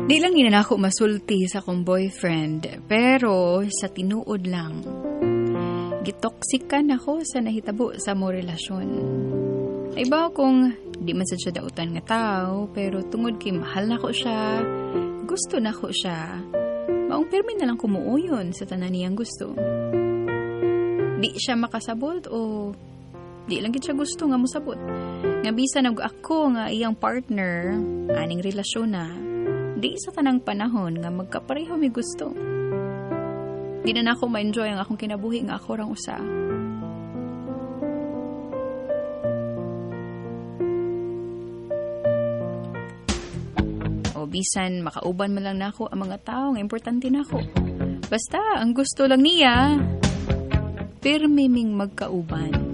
Di lang nila ako masulti sa akong boyfriend, pero sa tinuod lang. Gitoksikan ako sa nahitabo sa mo relasyon. Iba kung di man sad siya dautan nga tao, pero tungod kay mahal na ko siya, gusto na ko siya, maong permi na lang kumuuyon sa tanan niyang gusto. Di siya makasabot o di lang gid siya gusto nga musabot. Nga bisan ako nga iyang partner, aning relasyon na, di sa tanang panahon nga magkapareho mi gusto. Di na ako ma-enjoy ang akong kinabuhi nga ako rang usa. O bisan makauban man lang nako ang mga tao nga importante nako. Basta ang gusto lang niya, pirmi ming magkauban.